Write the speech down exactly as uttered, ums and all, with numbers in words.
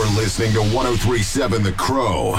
You're listening to one oh three point seven The Crow.